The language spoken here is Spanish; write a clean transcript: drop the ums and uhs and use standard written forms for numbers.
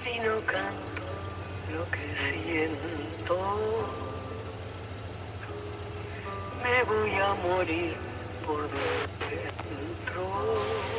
Si no canto lo que siento, me voy a morir por dentro.